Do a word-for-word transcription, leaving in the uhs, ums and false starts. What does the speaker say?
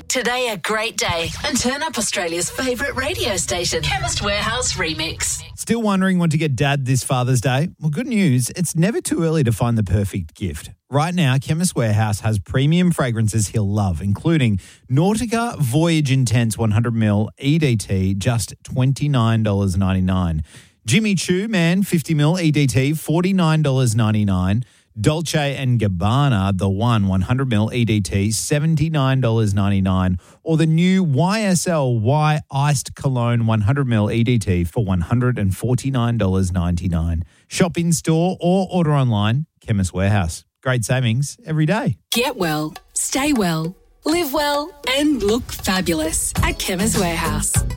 today a great day and turn up Australia's favourite radio station, Chemist Warehouse Remix. Still wondering what to get Dad this Father's Day? Well, good news. It's never too early to find the perfect gift. Right now, Chemist Warehouse has premium fragrances he'll love, including Nautica Voyage Intense one hundred milliliter E D T, just twenty-nine dollars ninety-nine. Jimmy Choo Man fifty milliliter E D T, forty-nine dollars ninety-nine. Dolce and Gabbana, the one one hundred milliliter E D T, seventy-nine dollars ninety-nine. Or the new Y S L Y Iced Cologne one hundred milliliter E D T for one hundred forty-nine dollars ninety-nine. Shop in store or order online, Chemist Warehouse. Great savings every day. Get well, stay well, live well and look fabulous at Chemist Warehouse.